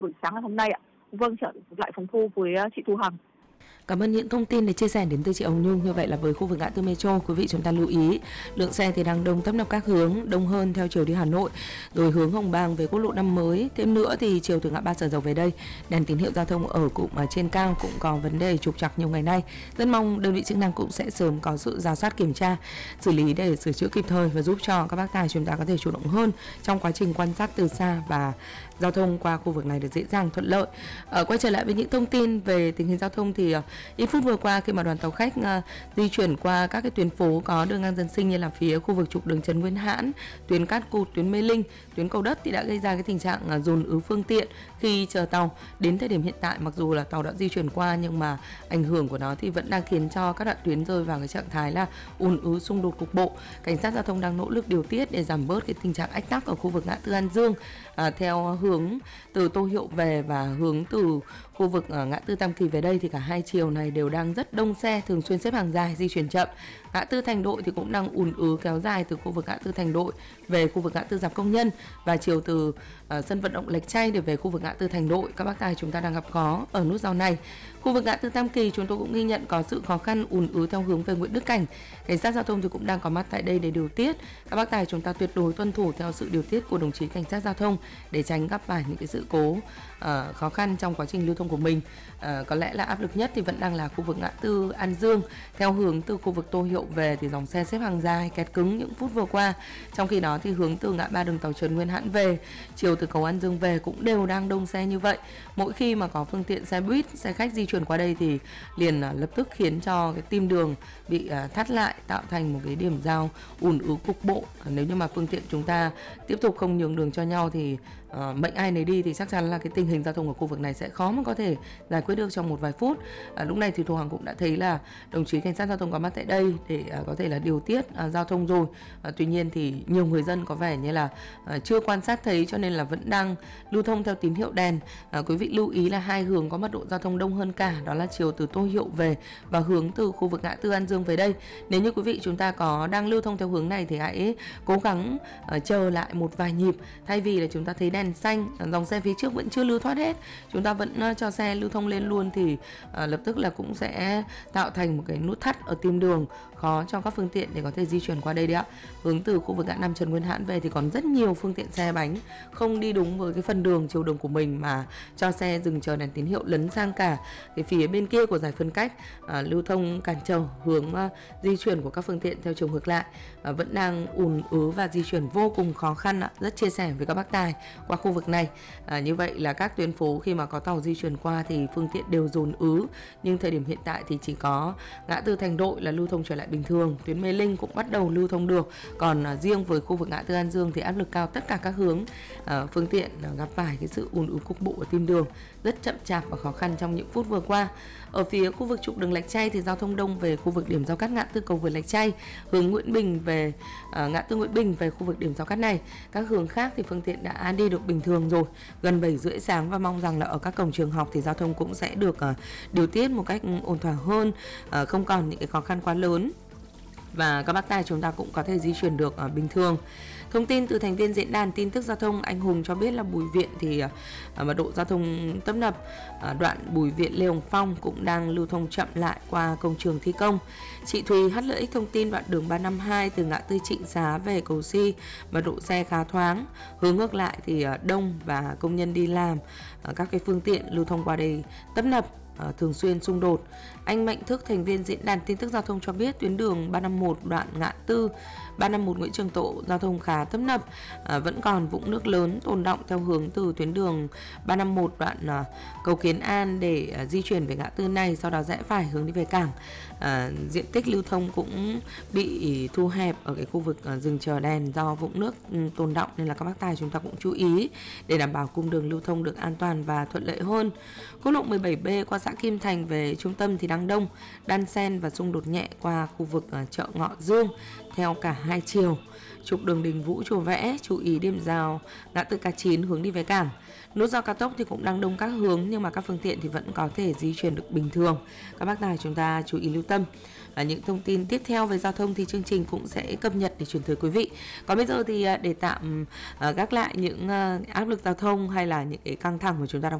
buổi sáng ngày hôm nay ạ. Vâng, trở lại phòng thu với chị Thu Hằng. Cảm ơn những thông tin để chia sẻ đến từ chị Hồng Nhung. Như vậy là với khu vực ngã tư Metro, quý vị chúng ta lưu ý lượng xe thì đang đông tấp nập các hướng, đông hơn theo chiều đi Hà Nội, rồi hướng Hồng Bàng về quốc lộ 5 mới. Thêm nữa thì chiều từ ngã ba Sở Dầu về đây, đèn tín hiệu giao thông ở cụm trên cao cũng có vấn đề trục trặc nhiều ngày nay. Rất mong đơn vị chức năng cũng sẽ sớm có sự rà soát kiểm tra, xử lý để sửa chữa kịp thời và giúp cho các bác tài chúng ta có thể chủ động hơn trong quá trình quan sát từ xa và giao thông qua khu vực này được dễ dàng thuận lợi. Quay trở lại với những thông tin về tình hình giao thông thì ít phút vừa qua khi mà đoàn tàu khách di chuyển qua các cái tuyến phố có đường ngang dân sinh như là phía khu vực trục đường Trần Nguyên Hãn, tuyến Cát Cụt, tuyến Mê Linh, tuyến Cầu Đất thì đã gây ra cái tình trạng dồn ứ phương tiện khi chờ tàu. Đến thời điểm hiện tại mặc dù là tàu đã di chuyển qua nhưng mà ảnh hưởng của nó thì vẫn đang khiến cho các đoạn tuyến rơi vào cái trạng thái là ùn ứ xung đột cục bộ. Cảnh sát giao thông đang nỗ lực điều tiết để giảm bớt cái tình trạng ách tắc ở khu vực ngã tư An Dương theo hướng từ Tô Hiệu về và hướng từ khu vực ngã tư Tam Kỳ về đây thì cả hai chiều này đều đang rất đông xe, thường xuyên xếp hàng dài, di chuyển chậm. Ngã tư Thành Đội thì cũng đang ùn ứ kéo dài từ khu vực ngã tư Thành Đội về khu vực ngã tư Rạp Công Nhân và chiều từ sân vận động Lạch Tray để về khu vực ngã tư Thành Đội. Các bác tài chúng ta đang gặp khó ở nút giao này. Khu vực ngã tư Tam Kỳ chúng tôi cũng ghi nhận có sự khó khăn ùn ứ theo hướng về Nguyễn Đức Cảnh. Cảnh sát giao thông thì cũng đang có mặt tại đây để điều tiết. Các bác tài chúng ta tuyệt đối tuân thủ theo sự điều tiết của đồng chí cảnh sát giao thông để tránh gặp phải những cái sự cố khó khăn trong quá trình lưu thông của mình. Có lẽ là áp lực nhất thì vẫn đang là khu vực ngã tư An Dương theo hướng từ khu vực Tô Hiệu về thì dòng xe xếp hàng dài kẹt cứng những phút vừa qua. Trong khi đó thì hướng từ ngã ba đường tàu Trần Nguyên Hãn về, chiều từ cầu An Dương về cũng đều đang đông xe như vậy. Mỗi khi mà có phương tiện xe buýt, xe khách di chuyển qua đây thì liền lập tức khiến cho cái tim đường bị thắt lại, tạo thành một cái điểm giao ùn ứ cục bộ. Nếu như mà phương tiện chúng ta tiếp tục không nhường đường cho nhau thì mệnh ai nấy đi thì chắc chắn là cái tình hình giao thông ở khu vực này sẽ khó mà có thể giải quyết được trong một vài phút. Lúc này thì Thu Hằng cũng đã thấy là đồng chí cảnh sát giao thông có mặt tại đây để có thể là điều tiết giao thông rồi. Tuy nhiên thì nhiều người dân có vẻ như là chưa quan sát thấy cho nên là vẫn đang lưu thông theo tín hiệu đèn. Quý vị lưu ý là hai hướng có mật độ giao thông đông hơn cả, đó là chiều từ Tô Hiệu về và hướng từ khu vực ngã tư An Dương về đây. Nếu như quý vị chúng ta có đang lưu thông theo hướng này thì hãy cố gắng chờ lại một vài nhịp, thay vì là chúng ta thấy đèn xanh, dòng xe phía trước vẫn chưa lưu thoát hết, chúng ta vẫn cho xe lưu thông lên luôn thì lập tức là cũng sẽ tạo thành một cái nút thắt ở tim đường, khó cho các phương tiện để có thể di chuyển qua đây đấy ạ. Hướng từ khu vực ngã năm Trần Nguyên Hãn về thì còn rất nhiều phương tiện xe bánh không đi đúng với cái phần đường chiều đường của mình mà cho xe dừng chờ đèn tín hiệu lấn sang cả cái phía bên kia của giải phân cách, lưu thông cản trở hướng di chuyển của các phương tiện theo chiều ngược lại, vẫn đang ùn ứ và di chuyển vô cùng khó khăn ạ. Rất chia sẻ với các bác tài qua khu vực này. Như vậy là các tuyến phố khi mà có tàu di chuyển qua thì phương tiện đều dồn ứ, nhưng thời điểm hiện tại thì chỉ có ngã tư Thành Đội là lưu thông trở lại bình thường, tuyến Mê Linh cũng bắt đầu lưu thông được, còn riêng với khu vực ngã tư An Dương thì áp lực cao tất cả các hướng, phương tiện gặp phải cái sự ùn ứ cục bộ ở tim đường, rất chậm chạp và khó khăn trong những phút vừa qua. Ở phía khu vực trục đường Lạch Tray thì giao thông đông về khu vực điểm giao cắt ngã tư cầu vượt Lạch Tray, hướng Nguyễn Bình về ngã tư Nguyễn Bình về khu vực điểm giao cắt này. Các hướng khác thì phương tiện đã đi được bình thường rồi, gần 7:30 sáng và mong rằng là ở các cổng trường học thì giao thông cũng sẽ được điều tiết một cách ổn thỏa hơn, không còn những cái khó khăn quá lớn và các bác tài chúng ta cũng có thể di chuyển được bình thường. Thông tin từ thành viên diễn đàn tin tức giao thông Anh Hùng cho biết là Bùi Viện thì mật độ giao thông tấp nập, đoạn Bùi Viện Lê Hồng Phong cũng đang lưu thông chậm lại qua công trường thi công. Chị Thùy HLX thông tin đoạn đường 352 từ ngã tư Trịnh Xá về cầu Si, mật độ xe khá thoáng, hướng ngược lại thì đông và công nhân đi làm, các cái phương tiện lưu thông qua đây tấp nập, thường xuyên xung đột. Anh Mạnh Thức, thành viên diễn đàn tin tức giao thông cho biết tuyến đường 351 đoạn ngã tư 351 Nguyễn Trường Tộ giao thông khá tấp nập, vẫn còn vũng nước lớn tồn đọng theo hướng từ tuyến đường 351 đoạn cầu Kiến An để di chuyển về ngã tư này, sau đó rẽ phải hướng đi về cảng. Diện tích lưu thông cũng bị thu hẹp ở cái khu vực dừng chờ đèn do vũng nước tồn đọng, nên là các bác tài chúng ta cũng chú ý để đảm bảo cung đường lưu thông được an toàn và thuận lợi hơn. Quốc lộ 17B qua xã Kim Thành về trung tâm thì đang đông, đan xen và xung đột nhẹ qua khu vực chợ Ngọ Dương theo cả hai chiều. trục đường Đình Vũ Chùa Vẽ, chú ý điểm rào ngã tư K9 hướng đi về cảng. Nút giao cao tốc thì cũng đang đông các hướng nhưng mà các phương tiện thì vẫn có thể di chuyển được bình thường. Các bác tài chúng ta chú ý lưu tâm. Và những thông tin tiếp theo về giao thông thì chương trình cũng sẽ cập nhật để chuyển tới quý vị. Còn bây giờ thì để tạm gác lại những áp lực giao thông hay là những cái căng thẳng mà chúng ta đang